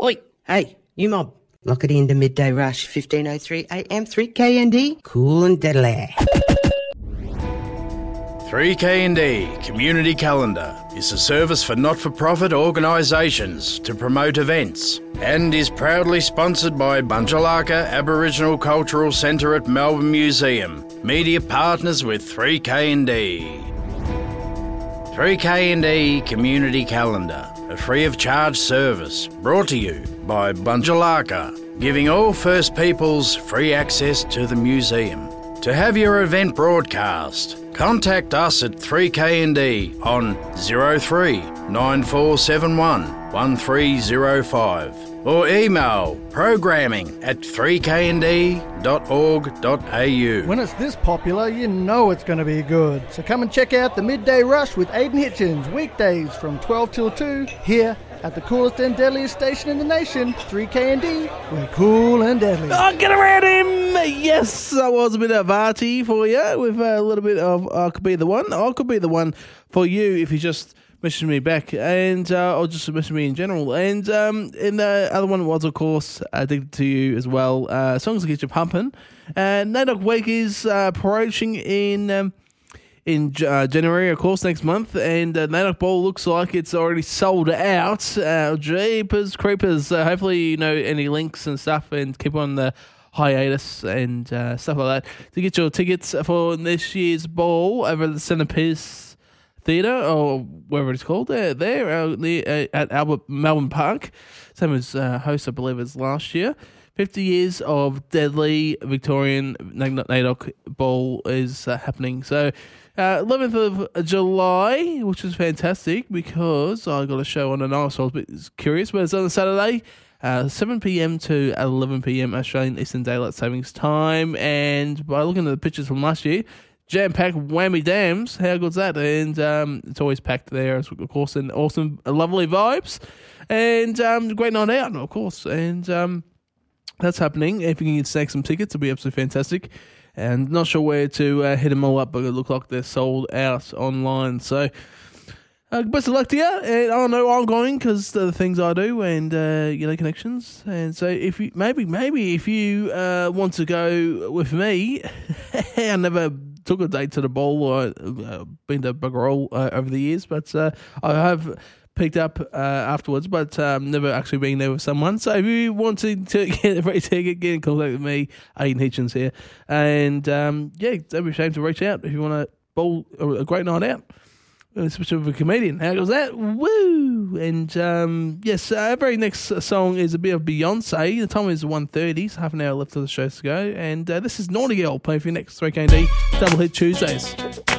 Oi, hey, you mob. Lock it into Midday Rush, 15:03 a.m. 3KND. Cool and deadly. 3KND Community Calendar is a service for not-for-profit organisations to promote events and is proudly sponsored by Bunjalaka Aboriginal Cultural Centre at Melbourne Museum, media partners with 3KND. 3KND Community Calendar, a free-of-charge service brought to you by Bunjalaka, giving all First Peoples free access to the museum. To have your event broadcast, contact us at 3KND on 03 9471 1305 or email programming@3knd.org.au. When it's this popular, you know it's going to be good. So come and check out the Midday Rush with Aidan Hitchens, weekdays from 12 till 2, here at the coolest and deadliest station in the nation, 3KND. We're cool and deadly. Oh, get around him! Yes, that was a bit of Artie for you with a little bit of I Could Be The One. I could be the one for you if you just message me back, and or just message me in general. And the other one was, of course, Addicted to You as well. Songs that get you pumping. NAIDOC Week is approaching in January, of course, next month, and NAIDOC Ball looks like it's already sold out. Jeepers creepers. Hopefully you know any links and stuff, and keep on the hiatus and stuff like that to get your tickets for this year's ball over at the Centrepiece Theatre, or wherever it's called, at Melbourne Park. Same as host, I believe, as last year. 50 years of deadly Victorian NAIDOC Ball is happening. So 11th of July, which is fantastic because I got a show on tonight, so I was a bit curious, but it's on a Saturday, 7 p.m. to 11 p.m. Australian Eastern Daylight Savings Time. And by looking at the pictures from last year, jam-packed whammy dams. How good's that? And it's always packed there, of course, and awesome, lovely vibes. And great night out, of course. And that's happening. If you can snag some tickets, it'll be absolutely fantastic. And not sure where to hit them all up, but it looks like they're sold out online. So best of luck to you. And I know I'm going because the things I do and connections. And so if you maybe if you want to go with me, I never took a date to the ball or been to bugger all over the years, but I have picked up afterwards, but never actually been there with someone. So if you want to get a free ticket, get in contact with me, Aidan Hitchens here. And don't be ashamed to reach out if you want a bowl or a great night out, especially with a comedian. How goes that? Woo! And yes, our very next song is a bit of Beyonce. The time is 1:30, so half an hour left of the show to go. And this is Naughty Girl playing for your next 3KD Double Hit Tuesdays.